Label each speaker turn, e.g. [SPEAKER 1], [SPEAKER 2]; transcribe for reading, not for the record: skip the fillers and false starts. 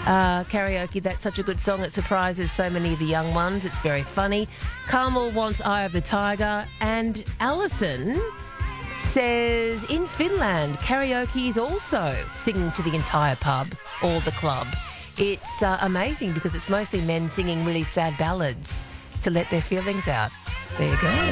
[SPEAKER 1] Karaoke, that's such a good song. It surprises so many of the young ones. It's very funny. Carmel wants Eye of the Tiger. And Alison says in Finland, karaoke is also singing to the entire pub or the club. It's amazing because it's mostly men singing really sad ballads to let their feelings out. There you go.